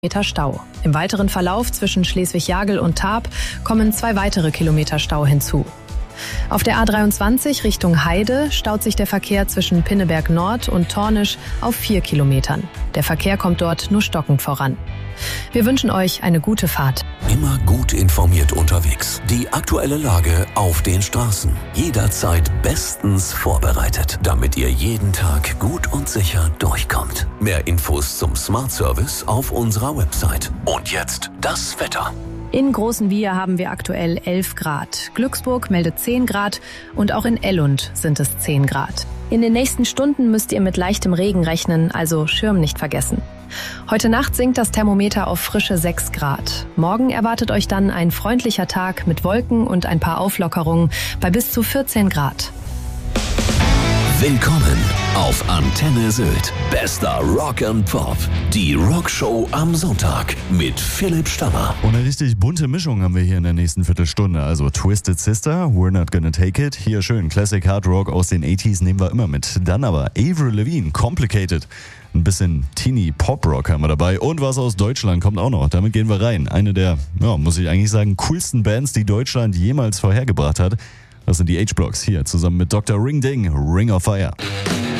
Kilometer Stau. Im weiteren Verlauf zwischen Schleswig-Jagel und Tarp kommen 2 weitere Kilometer Stau hinzu. Auf der A23 Richtung Heide staut sich der Verkehr zwischen Pinneberg Nord und Tornisch auf 4 Kilometern. Der Verkehr kommt dort nur stockend voran. Wir wünschen euch eine gute Fahrt. Immer gut informiert unterwegs. Die aktuelle Lage auf den Straßen. Jederzeit bestens vorbereitet, damit ihr jeden Tag gut und sicher durchkommt. Mehr Infos zum Smart Service auf unserer Website. Und jetzt das Wetter. In Großenwiehe haben wir aktuell 11 Grad. Glücksburg meldet 10 Grad und auch in Ellund sind es 10 Grad. In den nächsten Stunden müsst ihr mit leichtem Regen rechnen, also Schirm nicht vergessen. Heute Nacht sinkt das Thermometer auf frische 6 Grad. Morgen erwartet euch dann ein freundlicher Tag mit Wolken und ein paar Auflockerungen bei bis zu 14 Grad. Willkommen auf Antenne Sylt. Bester Rock and Pop. Die Rockshow am Sonntag mit Philipp Stammer. Und eine richtig bunte Mischung haben wir hier in der nächsten Viertelstunde. Also Twisted Sister, We're Not Gonna Take It. Hier schön Classic Hard Rock aus den 80s nehmen wir immer mit. Dann aber Avril Lavigne, Complicated. Ein bisschen Teeny Pop Rock haben wir dabei. Und was aus Deutschland kommt auch noch. Damit gehen wir rein. Eine der, muss ich eigentlich sagen, coolsten Bands, die Deutschland jemals vorhergebracht hat. Das sind die H-Blocks hier zusammen mit Dr. Ring Ding, Ring of Fire.